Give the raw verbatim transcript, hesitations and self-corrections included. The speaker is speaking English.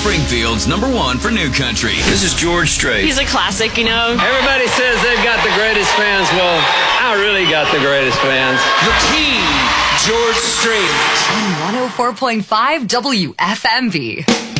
Springfield's number one for new country. This is George Strait. He's a classic, you know. Everybody says they've got the greatest fans. Well, I really got the greatest fans. The King, George Strait. On one oh four point five W F M V.